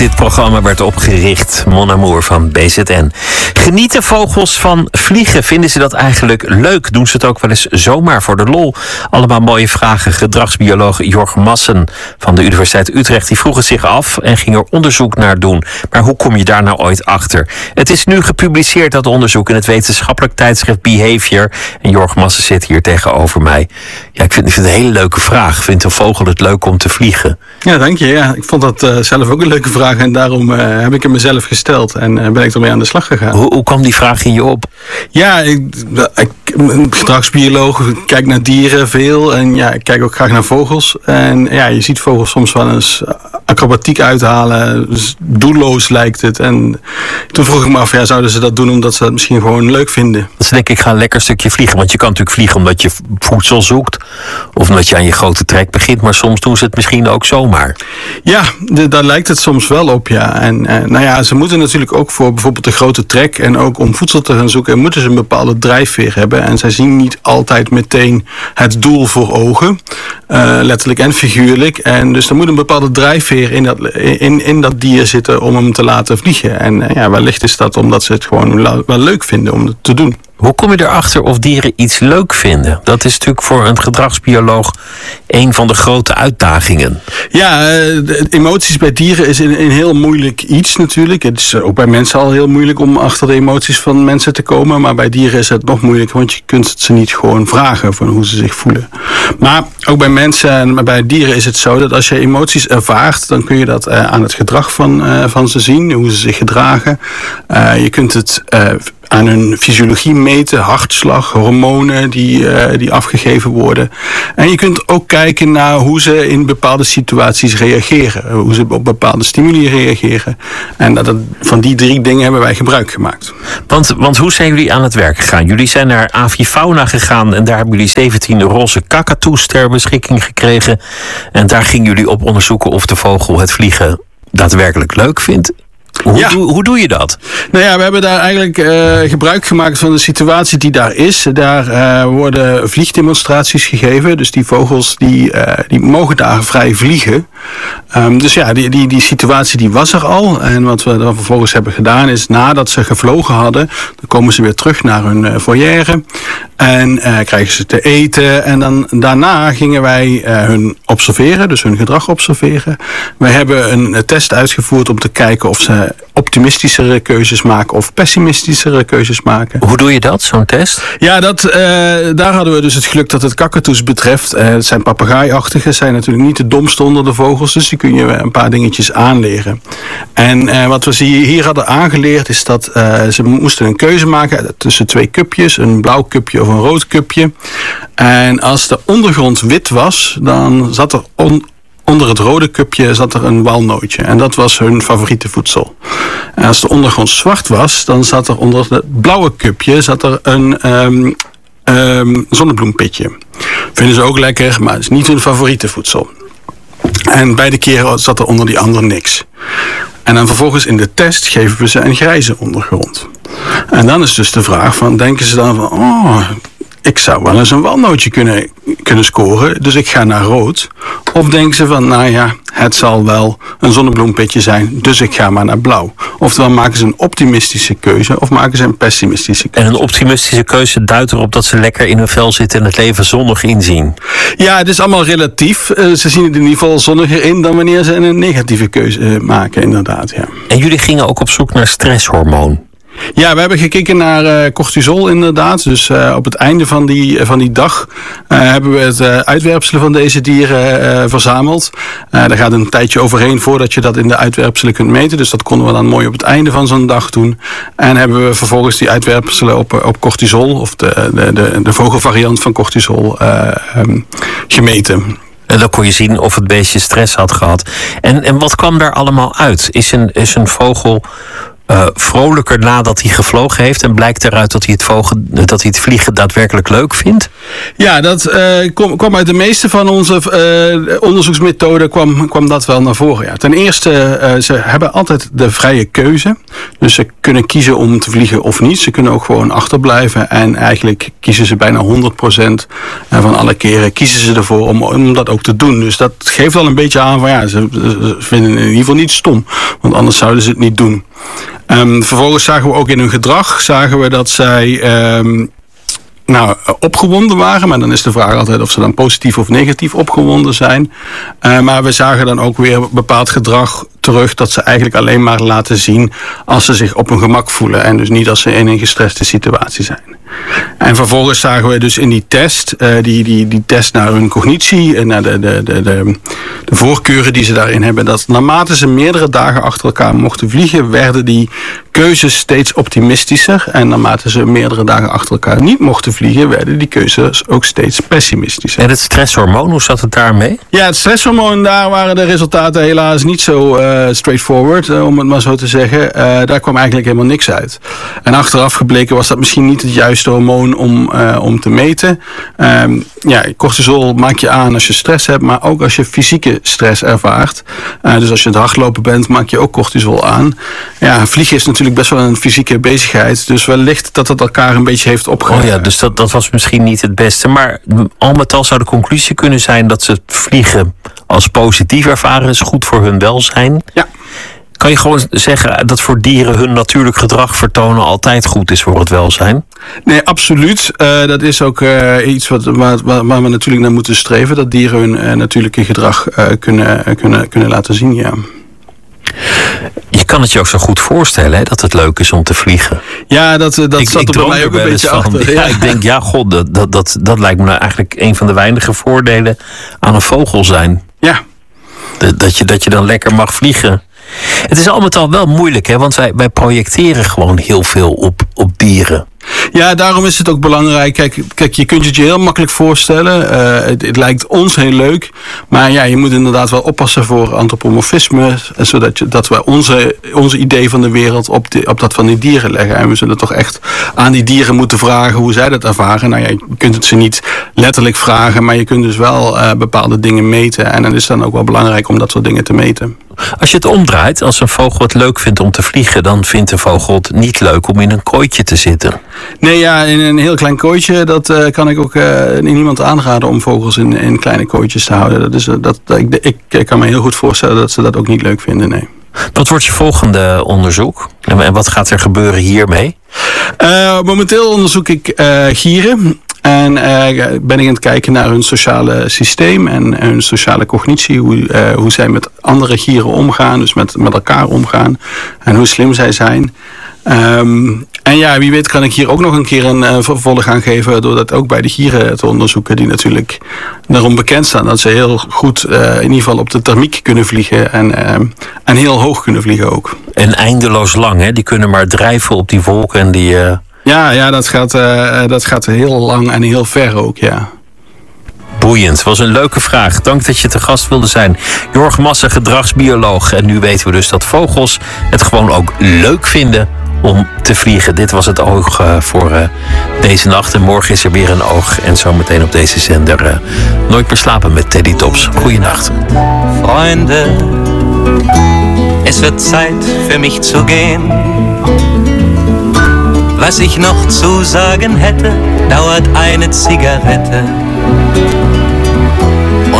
Dit programma werd opgericht, Mon Amour van BZN. Genieten vogels van vliegen? Vinden ze dat eigenlijk leuk? Doen ze het ook wel eens zomaar voor de lol? Allemaal mooie vragen. Gedragsbioloog Jorg Massen van de Universiteit Utrecht die vroeg het zich af en ging er onderzoek naar doen. Maar hoe kom je daar nou ooit achter? Het is nu gepubliceerd, dat onderzoek, in het wetenschappelijk tijdschrift Behavior. En Jorg Massen zit hier tegenover mij. Ja, ik vind het een hele leuke vraag. Vindt een vogel het leuk om te vliegen? Ja, dank je. Ja, ik vond dat zelf ook een leuke vraag en daarom heb ik hem mezelf gesteld en ben ik ermee aan de slag gegaan. Hoe kwam die vraag in je op? Ja, ik ben gedragsbioloog, ik kijk naar dieren veel en ja, ik kijk ook graag naar vogels. En ja, je ziet vogels soms wel eens acrobatiek uithalen, dus doelloos lijkt het. En toen vroeg ik me af, ja, zouden ze dat doen omdat ze dat misschien gewoon leuk vinden? Dus denk ik, ga een lekker stukje vliegen, want je kan natuurlijk vliegen omdat je voedsel zoekt of omdat je aan je grote trek begint, maar soms doen ze het misschien ook zomaar. Ja, daar lijkt het soms wel op, ja. En nou ja, ze moeten natuurlijk ook voor bijvoorbeeld de grote trek en ook om voedsel te gaan zoeken, moeten ze een bepaalde drijfveer hebben. En zij zien niet altijd meteen het doel voor ogen, letterlijk en figuurlijk. En dus er moet een bepaalde drijfveer in dat dier zitten om hem te laten vliegen. En ja, wellicht is dat omdat ze het gewoon wel leuk vinden om het te doen. Hoe kom je erachter of dieren iets leuk vinden? Dat is natuurlijk voor een gedragsbioloog een van de grote uitdagingen. Ja, emoties bij dieren is een heel moeilijk iets natuurlijk. Het is ook bij mensen al heel moeilijk om achter de emoties van mensen te komen. Maar bij dieren is het nog moeilijker, want je kunt ze niet gewoon vragen van hoe ze zich voelen. Maar ook bij mensen en bij dieren is het zo dat als je emoties ervaart, dan kun je dat aan het gedrag van ze zien, hoe ze zich gedragen. Je kunt het aan hun fysiologie meten, hartslag, hormonen die afgegeven worden. En je kunt ook kijken naar hoe ze in bepaalde situaties reageren. Hoe ze op bepaalde stimuli reageren. En van die 3 dingen hebben wij gebruik gemaakt. Want hoe zijn jullie aan het werk gegaan? Jullie zijn naar Avifauna gegaan en daar hebben jullie 17 roze kakatoes ter beschikking gekregen. En daar gingen jullie op onderzoeken of de vogel het vliegen daadwerkelijk leuk vindt. Hoe doe je dat? Nou ja, we hebben daar eigenlijk gebruik gemaakt van de situatie die daar is. Daar worden vliegdemonstraties gegeven. Dus die vogels die mogen daar vrij vliegen. Dus ja, die situatie die was er al. En wat we dan vervolgens hebben gedaan is, nadat ze gevlogen hadden, dan komen ze weer terug naar hun volière. En krijgen ze te eten. En dan daarna gingen wij hun observeren, dus hun gedrag observeren. Wij hebben een test uitgevoerd om te kijken of ze optimistischere keuzes maken of pessimistischere keuzes maken. Hoe doe je dat, zo'n test? Ja, daar hadden we dus het geluk dat het kakatoes betreft. Het zijn papegaaiachtige, zijn natuurlijk niet de domste onder de vogels, dus die kun je een paar dingetjes aanleren. En wat we hier hadden aangeleerd is dat ze moesten een keuze maken tussen 2 cupjes, een blauw cupje of een rood cupje. En als de ondergrond wit was, dan zat er onder het rode cupje zat er een walnootje. En dat was hun favoriete voedsel. En als de ondergrond zwart was, dan zat er onder het blauwe cupje zat er een zonnebloempitje. Vinden ze ook lekker, maar het is niet hun favoriete voedsel. En beide keren zat er onder die ander niks. En dan vervolgens in de test geven we ze een grijze ondergrond. En dan is dus de vraag van, denken ze dan van, ik zou wel eens een walnootje kunnen scoren, dus ik ga naar rood. Of denken ze van, nou ja, het zal wel een zonnebloempitje zijn, dus ik ga maar naar blauw. Oftewel maken ze een optimistische keuze of maken ze een pessimistische keuze. En een optimistische keuze duidt erop dat ze lekker in hun vel zitten en het leven zonnig inzien. Ja, het is allemaal relatief. Ze zien het in ieder geval zonniger in dan wanneer ze een negatieve keuze maken, inderdaad. Ja. En jullie gingen ook op zoek naar stresshormoon. Ja, we hebben gekeken naar cortisol inderdaad. Dus op het einde van die dag hebben we het uitwerpselen van deze dieren verzameld. Daar gaat een tijdje overheen voordat je dat in de uitwerpselen kunt meten. Dus dat konden we dan mooi op het einde van zo'n dag doen. En hebben we vervolgens die uitwerpselen op cortisol, of de vogelvariant van cortisol, gemeten. En dan kon je zien of het beestje stress had gehad. En wat kwam daar allemaal uit? Is een vogel vrolijker nadat hij gevlogen heeft? En blijkt eruit dat hij het vliegen daadwerkelijk leuk vindt? Ja, dat kwam uit de meeste van onze onderzoeksmethoden kwam dat wel naar voren. Ja. Ten eerste, ze hebben altijd de vrije keuze. Dus ze kunnen kiezen om te vliegen of niet. Ze kunnen ook gewoon achterblijven. En eigenlijk kiezen ze bijna 100% van alle keren kiezen ze ervoor om dat ook te doen. Dus dat geeft al een beetje aan van ja, ze vinden het in ieder geval niet stom. Want anders zouden ze het niet doen. Vervolgens zagen we ook in hun gedrag dat zij opgewonden waren. Maar dan is de vraag altijd of ze dan positief of negatief opgewonden zijn. Maar we zagen dan ook weer bepaald gedrag terug dat ze eigenlijk alleen maar laten zien als ze zich op hun gemak voelen. En dus niet als ze in een gestreste situatie zijn. En vervolgens zagen we dus in die test, die test naar hun cognitie en naar de voorkeuren die ze daarin hebben, dat naarmate ze meerdere dagen achter elkaar mochten vliegen, werden die keuzes steeds optimistischer. En naarmate ze meerdere dagen achter elkaar niet mochten vliegen, werden die keuzes ook steeds pessimistischer. En het stresshormoon, hoe zat het daarmee? Ja, het stresshormoon, daar waren de resultaten helaas niet zo straightforward, om het maar zo te zeggen. Daar kwam eigenlijk helemaal niks uit. En achteraf gebleken was dat misschien niet het juiste hormoon om te meten. Cortisol maak je aan als je stress hebt, maar ook als je fysieke stress ervaart. Dus als je aan het hardlopen bent, maak je ook cortisol aan. Ja, vliegen is natuurlijk best wel een fysieke bezigheid. Dus wellicht dat het elkaar een beetje heeft opgehaald. Oh ja, dus dat was misschien niet het beste. Maar al met al zou de conclusie kunnen zijn dat ze vliegen als positief ervaren is, goed voor hun welzijn. Ja. Kan je gewoon zeggen dat voor dieren hun natuurlijk gedrag vertonen altijd goed is voor het welzijn? Nee, absoluut. Dat is ook iets waar we natuurlijk naar moeten streven. Dat dieren hun natuurlijke gedrag kunnen laten zien, ja. Je kan het je ook zo goed voorstellen, hè, dat het leuk is om te vliegen. Ja, dat zat er bij mij ook een beetje achter. Ja, ik denk, ja, god, dat lijkt me nou eigenlijk een van de weinige voordelen aan een vogel zijn. Ja. Dat je dan lekker mag vliegen. Het is al met al wel moeilijk, hè, want wij projecteren gewoon heel veel op dieren. Ja, daarom is het ook belangrijk. Kijk, je kunt het je heel makkelijk voorstellen. Het lijkt ons heel leuk. Maar ja, je moet inderdaad wel oppassen voor antropomorfisme. Zodat we onze idee van de wereld op dat van die dieren leggen. En we zullen toch echt aan die dieren moeten vragen hoe zij dat ervaren. Nou ja, je kunt het ze niet letterlijk vragen. Maar je kunt dus wel bepaalde dingen meten. En dan is het dan ook wel belangrijk om dat soort dingen te meten. Als je het omdraait, als een vogel het leuk vindt om te vliegen, dan vindt de vogel het niet leuk om in een kooitje te zitten. Nee, ja, in een heel klein kooitje, dat kan ik ook niemand aanraden om vogels in kleine kooitjes te houden. Ik kan me heel goed voorstellen dat ze dat ook niet leuk vinden, nee. Wat wordt je volgende onderzoek? En wat gaat er gebeuren hiermee? Momenteel onderzoek ik gieren. En ben ik aan het kijken naar hun sociale systeem en hun sociale cognitie. Hoe zij met andere gieren omgaan, dus met elkaar omgaan. En hoe slim zij zijn. En ja, wie weet kan ik hier ook nog een keer een vervolg aan geven door dat ook bij de gieren te onderzoeken, die natuurlijk daarom bekend staan dat ze heel goed in ieder geval op de thermiek kunnen vliegen en heel hoog kunnen vliegen ook. En eindeloos lang, hè? Die kunnen maar drijven op die wolken en die... Ja, dat gaat heel lang en heel ver ook, ja. Boeiend, was een leuke vraag. Dank dat je te gast wilde zijn. Jorg Massa, gedragsbioloog. En nu weten we dus dat vogels het gewoon ook leuk vinden om te vliegen. Dit was het oog voor deze nacht. En morgen is er weer een oog. En zometeen op deze zender Nooit meer slapen met Teddy Tops. Goeienacht. Freunde, es wird Zeit für mich zu gehen. Was ich noch zu sagen hätte, dauert eine Zigarette